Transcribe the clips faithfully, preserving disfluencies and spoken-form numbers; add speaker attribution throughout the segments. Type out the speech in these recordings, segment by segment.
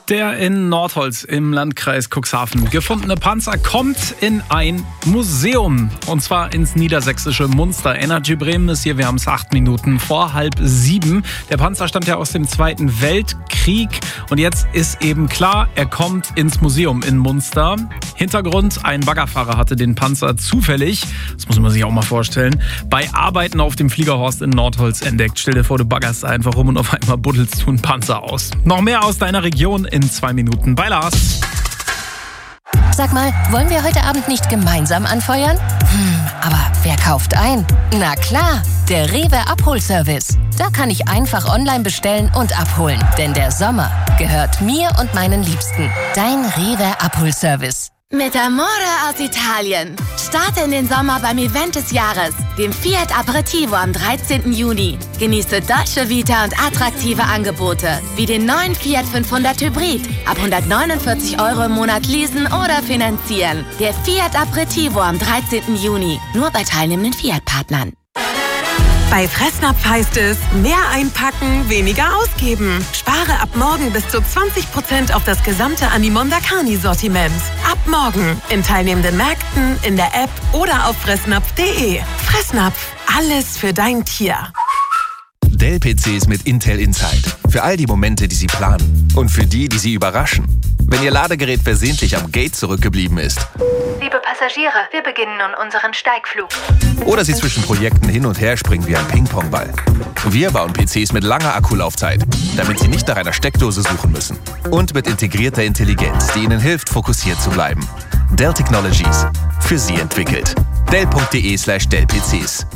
Speaker 1: Der in Nordholz im Landkreis Cuxhaven gefundene Panzer kommt in ein Museum. Und zwar ins niedersächsische Munster. Energy Bremen ist hier, wir haben es acht Minuten vor halb sieben. Der Panzer stammt ja aus dem Zweiten Weltkrieg. Und jetzt ist eben klar, er kommt ins Museum in Munster. Hintergrund, ein Baggerfahrer hatte den Panzer zufällig, das muss man sich auch mal vorstellen, bei Arbeiten auf dem Fliegerhorst in Nordholz entdeckt. Stell dir vor, du baggerst einfach rum und auf einmal buddelst du einen Panzer aus. Noch mehr aus deiner Region in zwei Minuten bei Lars.
Speaker 2: Sag mal, wollen wir heute Abend nicht gemeinsam anfeuern? Hm, aber wer kauft ein? Na klar, der Rewe Abholservice. Da kann ich einfach online bestellen und abholen. Denn der Sommer gehört mir und meinen Liebsten. Dein Rewe Abholservice.
Speaker 3: Mit Amore aus Italien. Starte in den Sommer beim Event des Jahres, dem Fiat Aperitivo am dreizehnten Juni. Genieße deutsche Vita und attraktive Angebote, wie den neuen Fiat fünfhundert Hybrid. Ab hundertneunundvierzig Euro im Monat leasen oder finanzieren. Der Fiat Aperitivo am dreizehnten Juni. Nur bei teilnehmenden Fiat-Partnern.
Speaker 4: Bei Fressnapf heißt es, mehr einpacken, weniger ausgeben. Spare ab morgen bis zu zwanzig Prozent auf das gesamte Animonda Carni-Sortiment. Ab morgen in teilnehmenden Märkten, in der App oder auf fressnapf punkt de. Fressnapf, alles für dein Tier.
Speaker 5: Dell-P Cs mit Intel Inside. Für all die Momente, die Sie planen. Und für die, die Sie überraschen. Wenn Ihr Ladegerät versehentlich am Gate zurückgeblieben ist.
Speaker 6: Liebe Passagiere, wir beginnen nun unseren Steigflug.
Speaker 5: Oder Sie zwischen Projekten hin und her springen wie ein Ping-Pong-Ball. Wir bauen P Cs mit langer Akkulaufzeit, damit Sie nicht nach einer Steckdose suchen müssen. Und mit integrierter Intelligenz, die Ihnen hilft, fokussiert zu bleiben. Dell Technologies. Für Sie entwickelt. Dell punkt de slash Dell P Cs.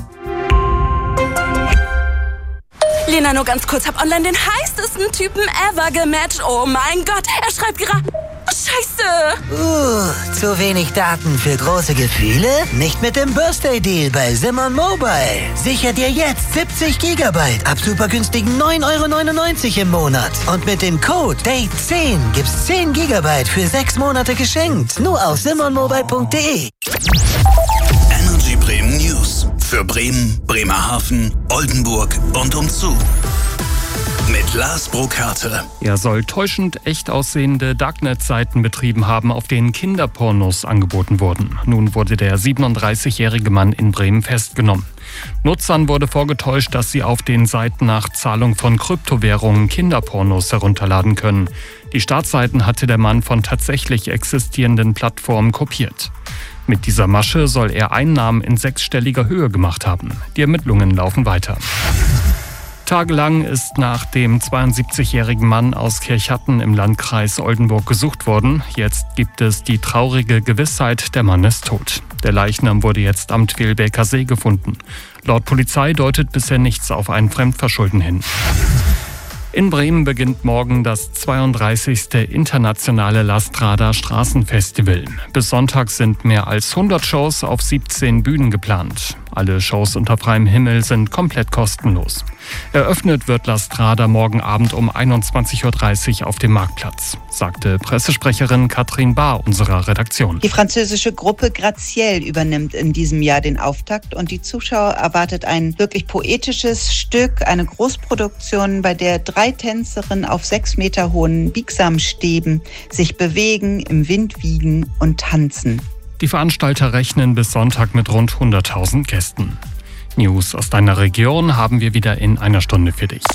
Speaker 7: Lena, nur ganz kurz, hab online den heißesten Typen ever gematcht. Oh mein Gott, er schreibt gerade... Scheiße!
Speaker 8: Uh, zu wenig Daten für große Gefühle? Nicht mit dem Birthday-Deal bei Simon Mobile. Sicher dir jetzt siebzig Gigabyte ab super günstigen neun Euro neunundneunzig im Monat. Und mit dem Code Date zehn gibt's zehn Gigabyte für sechs Monate geschenkt. Nur auf simon mobile punkt de.
Speaker 9: Energy Bremen News. Für Bremen, Bremerhaven, Oldenburg und umzu. Mit Lars Burkhardt.
Speaker 10: Er soll täuschend echt aussehende Darknet-Seiten betrieben haben, auf denen Kinderpornos angeboten wurden. Nun wurde der siebenunddreißigjährige Mann in Bremen festgenommen. Nutzern wurde vorgetäuscht, dass sie auf den Seiten nach Zahlung von Kryptowährungen Kinderpornos herunterladen können. Die Startseiten hatte der Mann von tatsächlich existierenden Plattformen kopiert. Mit dieser Masche soll er Einnahmen in sechsstelliger Höhe gemacht haben. Die Ermittlungen laufen weiter. Tagelang ist nach dem zweiundsiebzigjährigen Mann aus Kirchhatten im Landkreis Oldenburg gesucht worden. Jetzt gibt es die traurige Gewissheit, der Mann ist tot. Der Leichnam wurde jetzt am Twilbeker See gefunden. Laut Polizei deutet bisher nichts auf ein Fremdverschulden hin. In Bremen beginnt morgen das zweiunddreißigste internationale Lastrada Straßenfestival. Bis Sonntag sind mehr als hundert Shows auf siebzehn Bühnen geplant. Alle Shows unter freiem Himmel sind komplett kostenlos. Eröffnet wird Lastrada morgen Abend um einundzwanzig Uhr dreißig auf dem Marktplatz, sagte Pressesprecherin Katrin Bahr unserer Redaktion.
Speaker 11: Die französische Gruppe Graziel übernimmt in diesem Jahr den Auftakt und die Zuschauer erwartet ein wirklich poetisches Stück, eine Großproduktion, bei der drei Tänzerinnen auf sechs Meter hohen Biegsamstäben sich bewegen, im Wind wiegen und tanzen.
Speaker 10: Die Veranstalter rechnen bis Sonntag mit rund hunderttausend Gästen. News aus deiner Region haben wir wieder in einer Stunde für dich.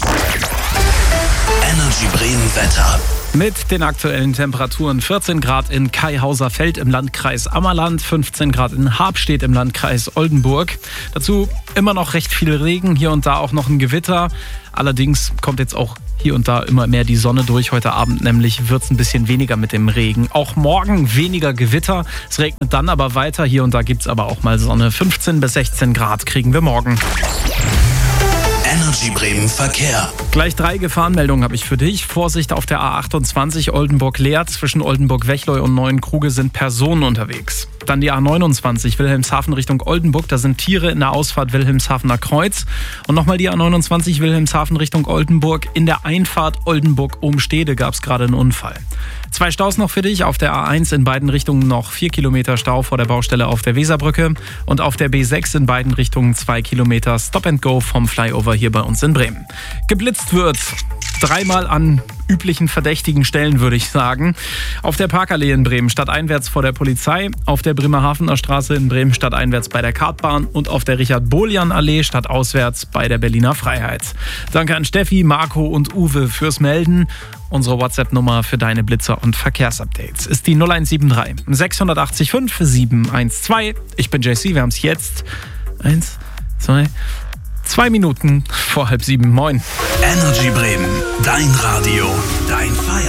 Speaker 9: Energy Bremen Wetter.
Speaker 1: Mit den aktuellen Temperaturen vierzehn Grad in Kaihauser-Feld im Landkreis Ammerland, fünfzehn Grad in Habstedt im Landkreis Oldenburg. Dazu immer noch recht viel Regen, hier und da auch noch ein Gewitter. Allerdings kommt jetzt auch hier und da immer mehr die Sonne durch. Heute Abend nämlich wird es ein bisschen weniger mit dem Regen. Auch morgen weniger Gewitter. Es regnet dann aber weiter. Hier und da gibt es aber auch mal Sonne. fünfzehn bis sechzehn Grad kriegen wir morgen.
Speaker 9: Energy Bremen Verkehr.
Speaker 1: Gleich drei Gefahrenmeldungen habe ich für dich. Vorsicht auf der A achtundzwanzig Oldenburg-Leer. Zwischen Oldenburg-Wechleu und Neuenkruge sind Personen unterwegs. Dann die A neunundzwanzig Wilhelmshaven Richtung Oldenburg. Da sind Tiere in der Ausfahrt Wilhelmshavener Kreuz. Und nochmal die A neunundzwanzig Wilhelmshaven Richtung Oldenburg. In der Einfahrt Oldenburg-Ohm-Stede gab es gerade einen Unfall. Zwei Staus noch für dich. Auf der A eins in beiden Richtungen noch vier Kilometer Stau vor der Baustelle auf der Weserbrücke. Und auf der B sechs in beiden Richtungen zwei Kilometer Stop and Go vom Flyover hier bei uns in Bremen. Geblitzt wird. dreimal an üblichen verdächtigen Stellen, würde ich sagen. Auf der Parkallee in Bremen stadteinwärts vor der Polizei, auf der Bremerhavener Straße in Bremen stadteinwärts bei der Kartbahn und auf der Richard-Boljan-Allee stadtauswärts bei der Berliner Freiheit. Danke an Steffi, Marco und Uwe fürs Melden. Unsere WhatsApp-Nummer für deine Blitzer- und Verkehrsupdates ist die null eins sieben drei sechs acht fünf sieben eins zwei. Ich bin J C, wir haben es jetzt. Eins, zwei, zwei Minuten vor halb sieben. Moin.
Speaker 9: Energy Bremen, dein Radio, dein Feier.